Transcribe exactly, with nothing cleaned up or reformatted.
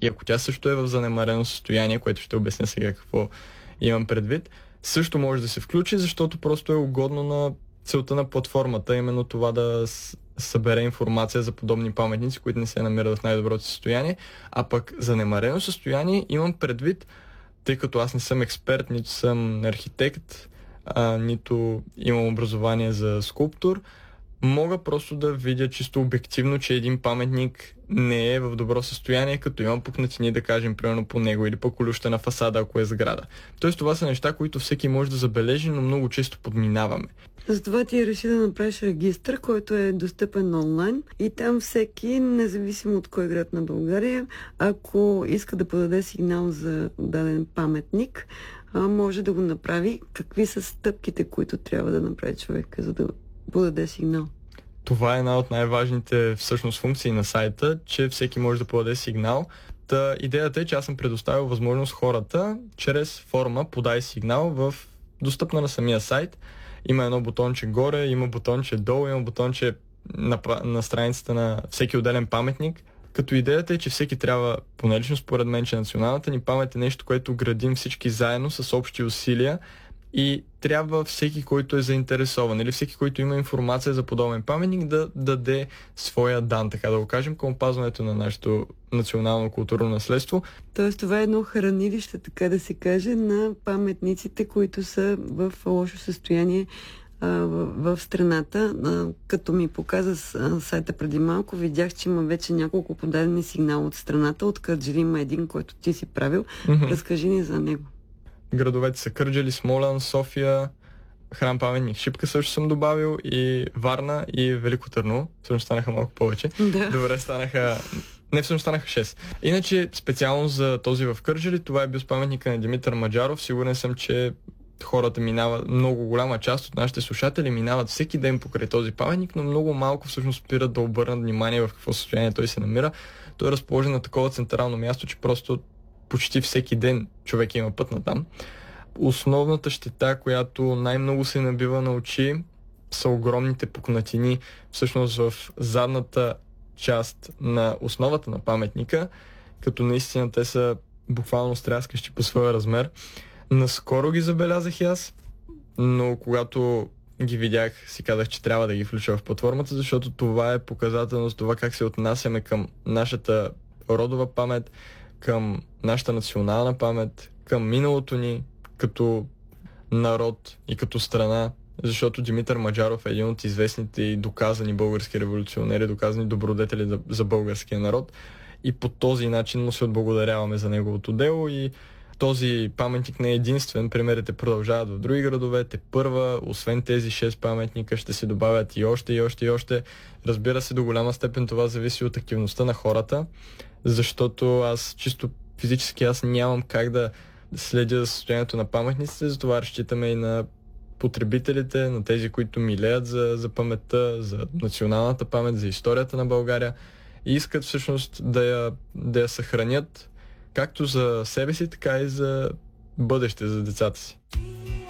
и ако тя също е в занемарено състояние, което ще обясня сега какво имам предвид, също може да се включи, защото просто е угодно на целта на платформата, именно това да събере информация за подобни паметници, които не се намират в най-доброто състояние. А пък за немарено състояние имам предвид, тъй като аз не съм експерт, нито съм архитект, а, нито имам образование за скулптор, мога просто да видя чисто обективно, че един паметник не е в добро състояние, като има пукнатини, да кажем, примерно по него, или пък колюща на фасада, ако е сграда. Тоест това са неща, които всеки може да забележи, но много често подминаваме. Затова ти реши да направиш регистър, който е достъпен онлайн и там всеки, независимо от кой град на България, ако иска да подаде сигнал за даден паметник, може да го направи. Какви са стъпките, които трябва да направи човек, за да подаде сигнал? Това е една от най-важните всъщност функции на сайта, че всеки може да подаде сигнал. Та идеята е, че аз съм предоставил възможност хората чрез форма подай сигнал в достъпна на самия сайт. Има едно бутонче горе, има бутонче долу, има бутонче на, на страницата на всеки отделен паметник. Като идеята е, че всеки трябва, поне лично според мен, че националната ни памет е нещо, което градим всички заедно с общи усилия и трябва всеки, който е заинтересован или всеки, който има информация за подобен паметник, да даде своя дан, така да го кажем, към опазването на нашето национално културно наследство. Тоест това е едно хранилище, така да се каже, на паметниците, които са в лошо състояние а, в, в страната. А, като ми показа с, сайта преди малко, видях, че има вече няколко подадени сигнала от страната. От Кърджали има един, който ти си правил. Mm-hmm. Разкажи ни за него. Градовете са Кърджали, Смолян, София, храм паметник Шипка също съм добавил, и Варна, и Велико Търново. Всъщност станаха малко повече. Да. Добре, станаха... Не, всъщност станаха шест. Иначе, специално за този в Кърджали, това е бил паметника на Димитър Маджаров. Сигурен съм, че хората минават, много голяма част от нашите слушатели минават всеки ден покрай този паметник, но много малко всъщност спират да обърнат внимание в какво състояние той се намира. Той е разположен на такова централно място, че просто почти всеки ден човек има път на там. Основната щета, която най-много се набива на очи, са огромните пукнатини всъщност в задната част на основата на паметника, като наистина те са буквално стряскащи по своя размер. Наскоро ги забелязах и аз, но когато ги видях, си казах, че трябва да ги включа в платформата, защото това е показателно за това как се отнасяме към нашата родова памет, към нашата национална памет, към миналото ни като народ и като страна, защото Димитър Маджаров е един от известните и доказани български революционери, доказани добродетели за, за българския народ, и по този начин му се отблагодаряваме за неговото дело. И този паметник не е единствен, примерите продължават в други градове. Те първа, освен тези шест паметника, ще се добавят и още, и още, и още. Разбира се, до голяма степен това зависи от активността на хората, защото аз чисто физически аз нямам как да следя за състоянието на паметниците, затова разчитаме и на потребителите, на тези, които милеят за, за паметта, за националната памет, за историята на България и искат всъщност да я, да я съхранят както за себе си, така и за бъдеще, за децата си.